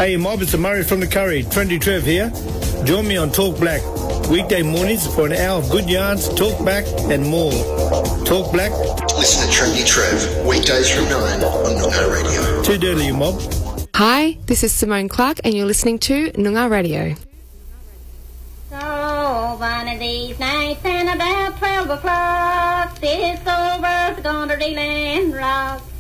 Hey Mob, it's Murray from the Curry. Trendy Trev here. Join me on Talk Black. Weekday mornings for an hour of good yarns, talk back and more. Talk Black. Listen to Trendy Trev, weekdays from 9 on Noongar Radio. Too dirty, you mob. Hi, this is Simone Clark and you're listening to Noongar Radio. So one of these nights and about 12 o'clock, this old bird's gonna reel and rock.